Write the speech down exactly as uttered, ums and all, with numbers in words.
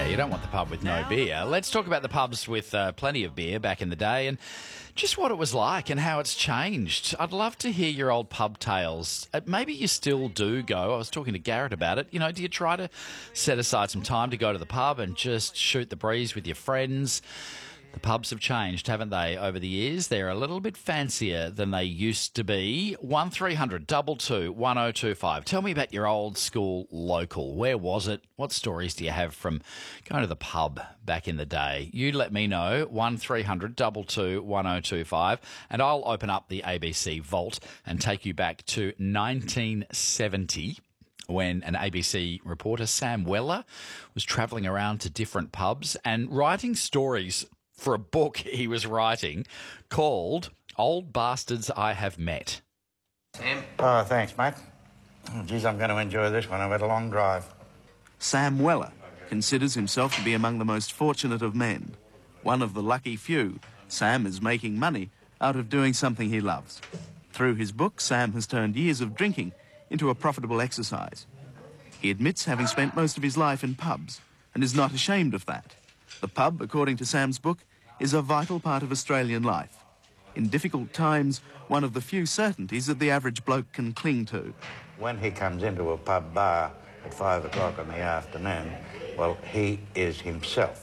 you don't want the pub with no beer. Let's talk about the pubs with uh, plenty of beer back in the day and just what it was like and how it's changed. I'd love to hear your old pub tales. Uh, maybe you still do go. I was talking to Garrett about it. You know, do you try to set aside some time to go to the pub and just shoot the breeze with your friends? The pubs have changed, haven't they, over the years? They're a little bit fancier than they used to be. one three hundred two two one oh two five. Tell me about your old school local. Where was it? What stories do you have from going to the pub back in the day? You let me know, one three hundred two two one oh two five, and I'll open up the A B C vault and take you back to nineteen seventy. When an A B C reporter, Sam Weller, was travelling around to different pubs and writing stories for a book he was writing called Old Bastards I Have Met. Sam? Oh, thanks, mate. Oh, geez, I'm going to enjoy this one. I've had a long drive. Sam Weller considers himself to be among the most fortunate of men. One of the lucky few, Sam is making money out of doing something he loves. Through his book, Sam has turned years of drinking into a profitable exercise. He admits having spent most of his life in pubs and is not ashamed of that. The pub, according to Sam's book, is a vital part of Australian life. In difficult times, one of the few certainties that the average bloke can cling to. When he comes into a pub bar at five o'clock in the afternoon, well, he is himself.